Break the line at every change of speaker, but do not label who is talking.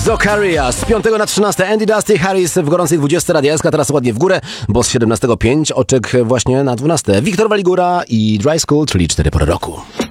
Zokaria z 5 na 13. Andy Dusty Harris w gorącej 20 Radia SK, teraz ładnie w górę, bo z 17 5 oczek właśnie na 12. Wiktor Waligura i Dry School, czyli 4 pory roku.